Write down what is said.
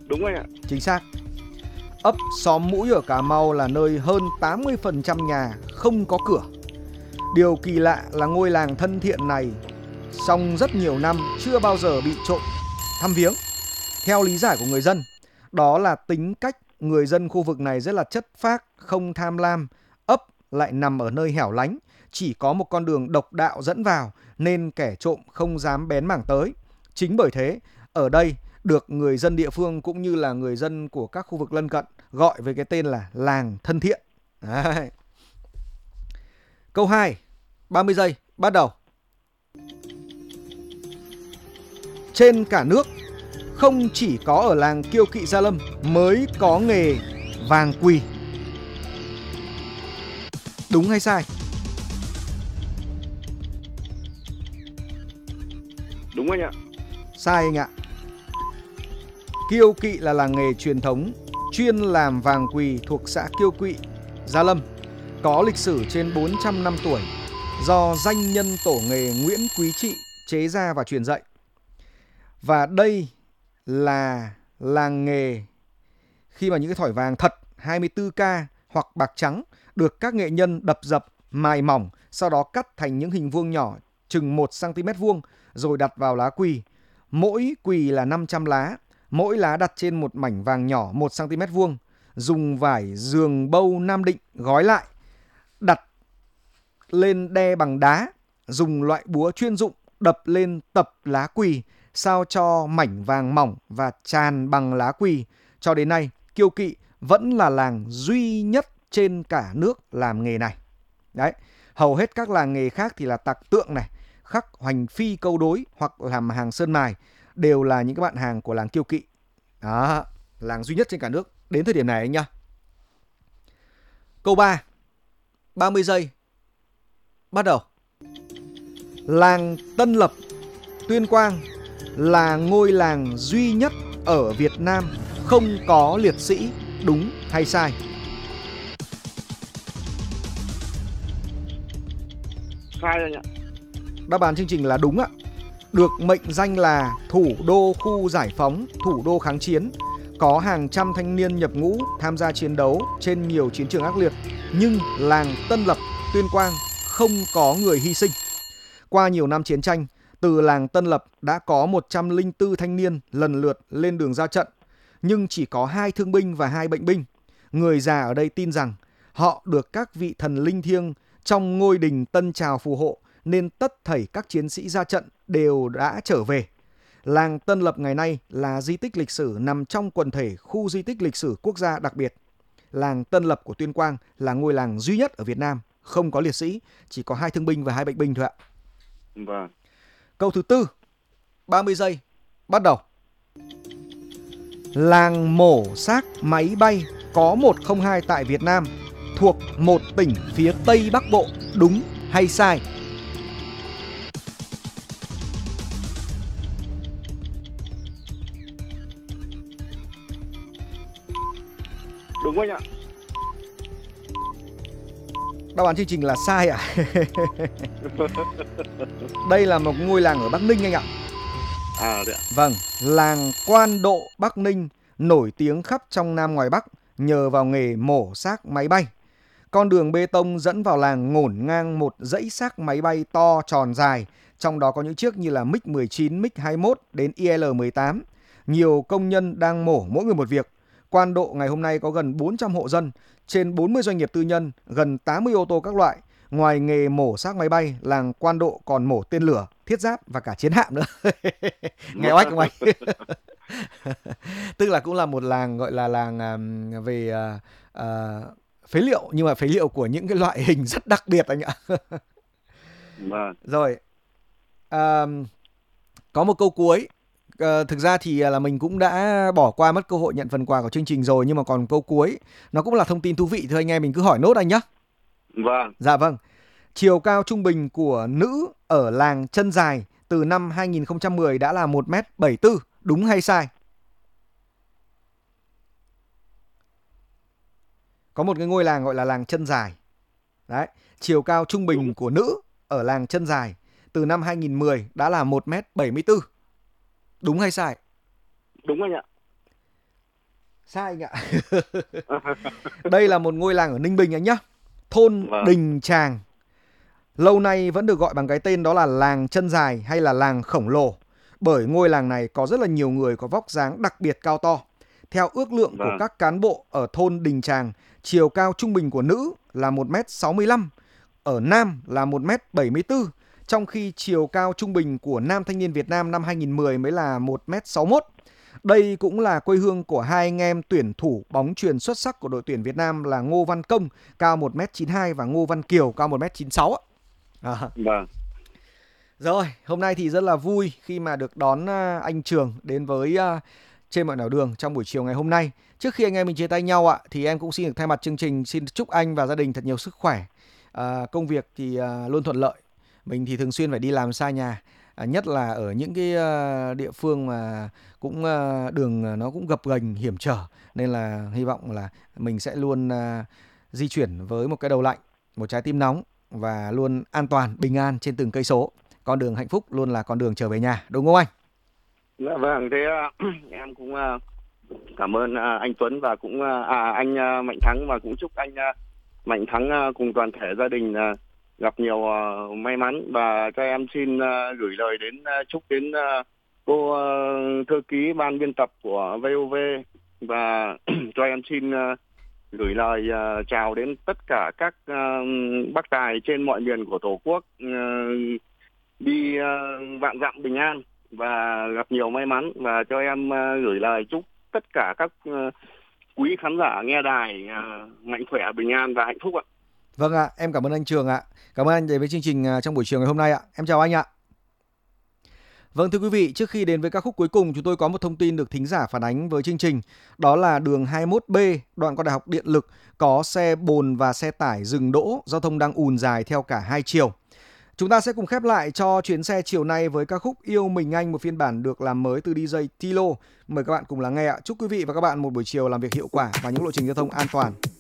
Đúng anh ạ. Chính xác. Ấp Xóm Mũi ở Cà Mau là nơi hơn 80% nhà không có cửa. Điều kỳ lạ là ngôi làng thân thiện này trong rất nhiều năm chưa bao giờ bị trộm thăm viếng. Theo lý giải của người dân, đó là tính cách người dân khu vực này rất là chất phác, không tham lam. Ấp lại nằm ở nơi hẻo lánh, chỉ có một con đường độc đạo dẫn vào nên kẻ trộm không dám bén mảng tới. Chính bởi thế, ở đây được người dân địa phương cũng như là người dân của các khu vực lân cận gọi với cái tên là làng thân thiện. Đấy. Câu 2, 30 giây, bắt đầu. Trên cả nước, không chỉ có ở làng Kiêu Kỵ Gia Lâm mới có nghề vàng quỳ. Đúng hay sai? Đúng anh ạ. Sai anh ạ. Kiêu Kỵ là làng nghề truyền thống chuyên làm vàng quỳ thuộc xã Kiêu Kỵ, Gia Lâm, có lịch sử trên 400 năm tuổi, do danh nhân tổ nghề Nguyễn Quý Trị chế ra và truyền dạy. Và đây là làng nghề khi mà những cái thỏi vàng thật 24K hoặc bạc trắng được các nghệ nhân đập dập, mài mỏng, sau đó cắt thành những hình vuông nhỏ chừng 1cm vuông rồi đặt vào lá quỳ. Mỗi quỳ là 500 lá, mỗi lá đặt trên một mảnh vàng nhỏ 1cm vuông, dùng vải giường bâu Nam Định gói lại, đặt lên đe bằng đá, dùng loại búa chuyên dụng đập lên tập lá quỳ sao cho mảnh vàng mỏng và tràn bằng lá quỳ. Cho đến nay, Kiêu Kỵ vẫn là làng duy nhất trên cả nước làm nghề này. Đấy, hầu hết các làng nghề khác thì là tạc tượng này, khắc hoành phi câu đối hoặc làm hàng sơn mài đều là những các bạn hàng của làng Kiêu Kỵ. Đó, làng duy nhất trên cả nước đến thời điểm này anh nhá. Câu 3, 30 giây, bắt đầu. Làng Tân Lập, Tuyên Quang là ngôi làng duy nhất ở Việt Nam không có liệt sĩ, đúng hay sai? Sai anh ạ. Đáp án chương trình là đúng ạ. Được mệnh danh là thủ đô khu giải phóng, thủ đô kháng chiến, có hàng trăm thanh niên nhập ngũ tham gia chiến đấu trên nhiều chiến trường ác liệt, nhưng làng Tân Lập, Tuyên Quang không có người hy sinh. Qua nhiều năm chiến tranh, từ làng Tân Lập đã có 104 thanh niên lần lượt lên đường ra trận, nhưng chỉ có 2 thương binh và 2 bệnh binh. Người già ở đây tin rằng họ được các vị thần linh thiêng trong ngôi đình tân trào phù hộ, nên tất thảy các chiến sĩ ra trận đều đã trở về. Làng Tân Lập ngày nay là di tích lịch sử nằm trong quần thể khu di tích lịch sử quốc gia đặc biệt. Làng Tân Lập của Tuyên Quang là ngôi làng duy nhất ở Việt Nam không có liệt sĩ, chỉ có 2 thương binh và 2 bệnh binh thôi ạ. Vâng. Câu thứ tư, 30 giây, bắt đầu. Làng mổ xác máy bay có 102 tại Việt Nam, thuộc một tỉnh phía Tây Bắc Bộ, đúng hay sai? Đúng anh ạ. Đáp án chương trình là sai ạ. Đây là một ngôi làng ở Bắc Ninh anh ạ. Đấy ạ. Vâng, làng Quan Độ Bắc Ninh nổi tiếng khắp trong Nam ngoài Bắc nhờ vào nghề mổ xác máy bay. Con đường bê tông dẫn vào làng ngổn ngang một dãy xác máy bay to tròn dài, trong đó có những chiếc như là MiG-19, MiG-21 đến IL-18. Nhiều công nhân đang mổ mỗi người một việc. Quan Độ ngày hôm nay có gần 400 hộ dân, trên 40 doanh nghiệp tư nhân, gần 80 ô tô các loại. Ngoài nghề mổ xác máy bay, làng Quan Độ còn mổ tên lửa, thiết giáp và cả chiến hạm nữa. Nghe oách không anh? Tức là cũng là một làng gọi là làng về phế liệu, nhưng mà phế liệu của những cái loại hình rất đặc biệt anh ạ. Vâng. Rồi, có một câu cuối. Thực ra thì là mình cũng đã bỏ qua mất cơ hội nhận phần quà của chương trình rồi, nhưng mà còn câu cuối, nó cũng là thông tin thú vị thôi anh em, mình cứ hỏi nốt anh nhé. Vâng. Dạ vâng. Chiều cao trung bình của nữ ở làng Chân Dài từ năm 2010 đã là 1m74, đúng hay sai? Có một cái ngôi làng gọi là làng Chân Dài. Đấy, chiều cao trung bình Đúng. của nữ ở làng Chân Dài từ năm 2010 đã là 1m74. Đúng hay sai? Đúng anh ạ. Sai anh ạ. Đây là một ngôi làng ở Ninh Bình anh nhá. Thôn Vâng. Đình Tràng. Lâu nay vẫn được gọi bằng cái tên đó là làng chân dài hay là làng khổng lồ. Bởi ngôi làng này có rất là nhiều người có vóc dáng đặc biệt cao to. Theo ước lượng của Vâng. các cán bộ ở thôn Đình Tràng, chiều cao trung bình của nữ là 1m65, ở nam là 1m74, trong khi chiều cao trung bình của nam thanh niên Việt Nam năm 2010 mới là 1m61. Đây cũng là quê hương của hai anh em tuyển thủ bóng chuyền xuất sắc của đội tuyển Việt Nam là Ngô Văn Công cao 1m92 và Ngô Văn Kiều cao 1m96. Vâng. Rồi, hôm nay thì rất là vui khi mà được đón anh Trường đến với Trên Mọi Nẻo Đường trong buổi chiều ngày hôm nay. Trước khi anh em mình chia tay nhau ạ, thì em cũng xin được thay mặt chương trình xin chúc anh và gia đình thật nhiều sức khỏe. Công việc thì luôn thuận lợi. Mình thì thường xuyên phải đi làm xa nhà, nhất là ở những cái địa phương mà cũng đường nó cũng gập ghềnh hiểm trở, nên là hy vọng là mình sẽ luôn di chuyển với một cái đầu lạnh, một trái tim nóng và luôn an toàn, bình an trên từng cây số. Con đường hạnh phúc luôn là con đường trở về nhà, đúng không anh? Dạ vâng, thế em cũng cảm ơn anh Tuấn và cũng anh Mạnh Thắng, và cũng chúc anh Mạnh Thắng cùng toàn thể gia đình gặp nhiều may mắn, và cho em xin gửi lời đến chúc đến cô thư ký ban biên tập của VOV, và cho em xin gửi lời chào đến tất cả các bác tài trên mọi miền của Tổ quốc, đi vạn dặm bình an và gặp nhiều may mắn, và cho em gửi lời chúc tất cả các quý khán giả nghe đài mạnh khỏe, bình an và hạnh phúc ạ. Vâng ạ, em cảm ơn anh Trường ạ. Cảm ơn anh đến với chương trình trong buổi chiều ngày hôm nay ạ. Em chào anh ạ. Vâng thưa quý vị, trước khi đến với ca khúc cuối cùng, chúng tôi có một thông tin được thính giả phản ánh với chương trình. Đó là đường 21B, đoạn qua Đại học Điện lực, có xe bồn và xe tải dừng đỗ, giao thông đang ùn dài theo cả hai chiều. Chúng ta sẽ cùng khép lại cho chuyến xe chiều nay với ca khúc Yêu Mình Anh, một phiên bản được làm mới từ DJ Tilo. Mời các bạn cùng lắng nghe ạ. Chúc quý vị và các bạn một buổi chiều làm việc hiệu quả và những lộ trình giao thông an toàn.